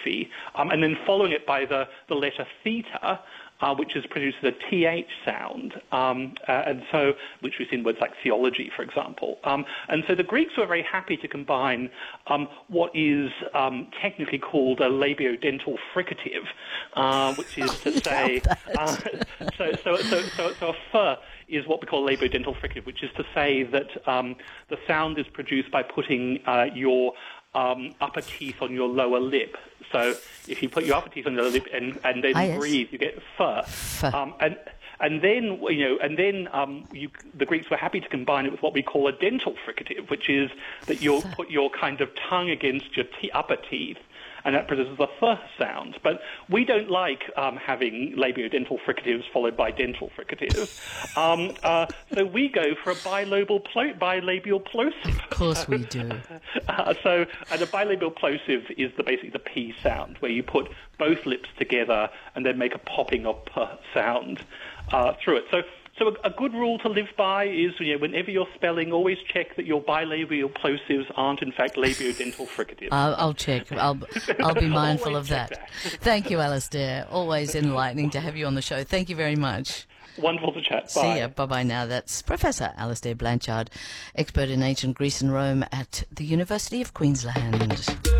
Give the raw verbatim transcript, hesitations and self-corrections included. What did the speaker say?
apostrophe, um, and then following it by the, the letter theta, Uh, which is produced as a T H sound, um, uh, and so which we see in words like theology, for example. Um, and so the Greeks were very happy to combine um, what is um, technically called a labiodental fricative, uh, which is to say, uh, so, so, so, so, so a f is what we call labiodental fricative, which is to say that um, the sound is produced by putting uh, your Um, upper teeth on your lower lip. So if you put your upper teeth on your lip and, and then ah, yes. breathe, you get f. Um, and and then you know, and then um, you, the Greeks were happy to combine it with what we call a dental fricative, which is that you'll put your kind of tongue against your te- upper teeth, and that produces a f sound. But we don't like um, having labiodental fricatives followed by dental fricatives. Um, uh, so we go for a bilobal plo- bilabial plosive. Of course we do. Uh, so, and a bilabial plosive is the basically the P sound, where you put both lips together and then make a popping of p sound uh, through it. So. So a, a good rule to live by is, you know, whenever you're spelling, always check that your bilabial plosives aren't in fact labiodental fricatives. I'll, I'll check. I'll, I'll be mindful of that. that. Thank you, Alistair. Always enlightening to have you on the show. Thank you very much. Wonderful to chat. Bye. See ya. Bye-bye now. That's Professor Alistair Blanchard, expert in ancient Greece and Rome at the University of Queensland.